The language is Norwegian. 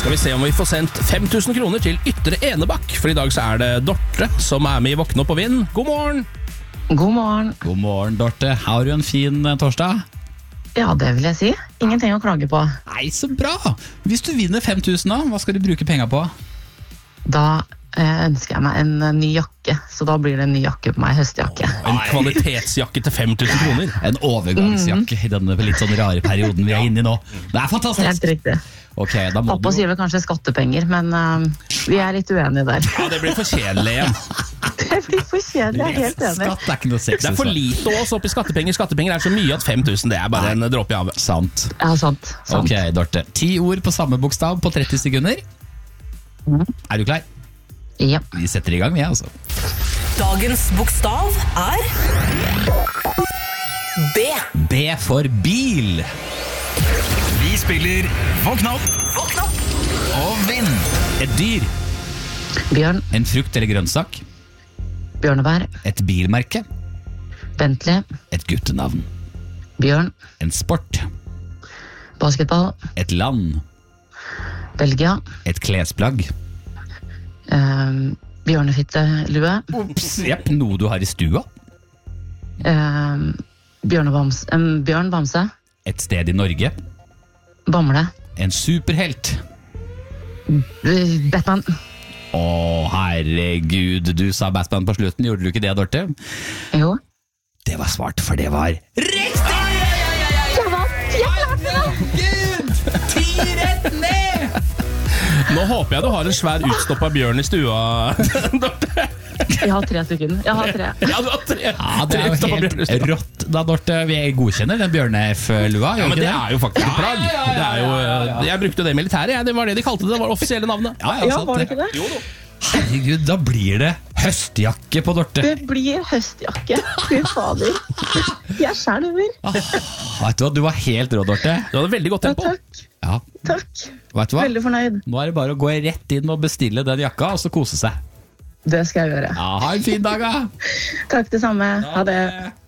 skal vi se om vi får sendt 5000 kroner til Ytre Enebakk. For i dag så er det Dorte som er med i Våkne opp og vinn. God morgen! God morgen. God morgen, Dorte. Har du en fin torsdag? Ja, det vil jeg si. Ingenting å klage på. Nei, så bra! Hvis du vinner 5000 da, hva skal du bruke penger på? Da ønsker jeg meg en ny jakke, så da blir det en ny jakke på meg, høstjakke. En kvalitetsjakke til 5000 kroner. En overgangsjakke i denne litt sånn rare perioden vi er inne i nå. Det er fantastisk! Helt riktig. Ok, da må Pappa sier vel kanskje skattepenger, men vi er litt uenige der. Ja, det blir for kjedelig igjen. Det blir for kjedelig, jeg er helt enig. Skatt er ikke noe sexy. Det er for lite ås oppi skattepenger. Skattepenger er så mye at 5000, det er bare en dråpe i havet. Sant. Ja, sant. Ok, Dorte. 10 ord på samme bokstav på 30 sekunder. Er du klar? Ja. Vi setter i gang, vi, altså. Dagens bokstav er B. B for bil. Vi spiller Våkn opp og vinn. Et dyr. Bjørn, En frukt eller grønnsak. bjørnebær, Et bilmerke. Bentley, Et guttenavn. bjørn, En sport. basketball, Et land. Belgia, Et klesplagg. bjørnefittelue, Jepp, noe du har i stua. bjørnebamse, en bjørnbamse, Et sted i Norge. bamle, En superhelt. Batman, Å, herregud, du sa Batman på slutten, gjorde du ikke det, Dorte? jo. Det var svart, for det var riktig! Gud! 10 rett ned! Nå håper jeg du har en svær utstoppet bjørn i stua, Dorte. Jeg har 3 stykker. Jeg har 3. Ja, du har tre. Ja, det er jo utstoppet bjørn i helt stua. rått da, Dorte. Vi godkjenner den bjørnef-lua, Ja, gjør men vi det ikke er jo faktisk et plagg. Det er jo, jeg brukte det i militæret, det var det de kalte det, det var det offisielle navnet. Ja, var det ikke det? Jo da. Herregud, da blir det høstjakke på Dorte. Det blir høstjakke. Fy fader. Jeg skjelver. Vet du hva, du var helt rå, Dorte. Du hadde veldig godt tempo. Takk. Ja, Takk. vet du hva? Veldig fornøyd. Nå er det bare å gå rett inn og bestille den jakka, og så kose seg. Det skal jeg gjøre. Ja, ha en fin dag, da! Takk det samme. Ha det.